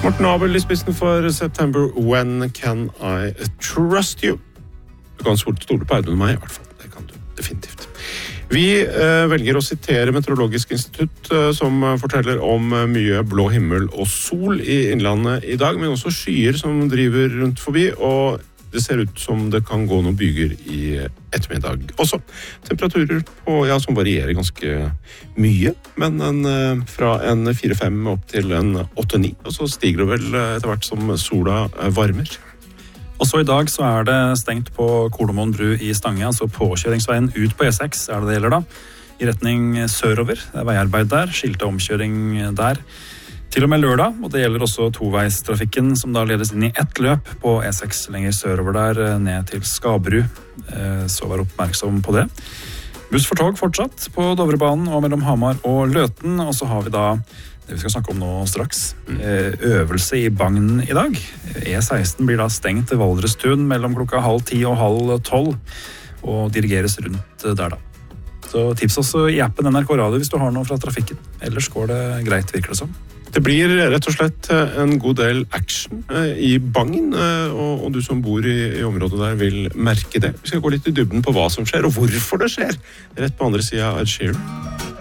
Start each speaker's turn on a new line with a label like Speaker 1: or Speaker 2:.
Speaker 1: Morten Abel I spissen for September. When can I trust you? Du kan stole på Audun og meg I hvert fall. Det kan du definitivt. Vi velger å sitere Meteorologisk institutt som forteller om mye blå himmel og sol I innlandet I dag, men også skyer som driver rundt forbi, og det ser ut som det kan gå noen byger I ettermiddag også. Temperaturer på, som varierer ganske mye, men fra en 4-5 opp til en 8-9, og så stiger det vel etter hvert som sola varmer.
Speaker 2: Og så I dag så det stengt på Kolomoen bru I Stange, altså påkjøringsveien ut på E6 det gjelder da, I retning sørover. Det veiarbeid der, skilte omkjøring der. Til og med lørdag, og det gjelder også toveistrafikken som da ledes inn I ett løp på E6 lenger sørover der, ned til Skabru. Så vær oppmerksom på det. Buss for tog fortsatt på Dovrebanen og mellom Hamar og Løten, og så har vi da det vi skal snakke om nå straks. Øvelse I Bagn I dag. E16 blir da stengt til Valdrestun mellom klokka 9:30 og 11:30, og dirigeres rundt der da. Så tips også I appen NRK Radio hvis du har noe fra trafikken. Ellers går det greit, virker det som.
Speaker 1: Det blir rett og slett en god del action I Bagn, og du som bor I området der vil merke det. Vi skal gå litt I dybden på hva som skjer, og hvorfor det skjer. Rett på andre siden av Ed Sheeran.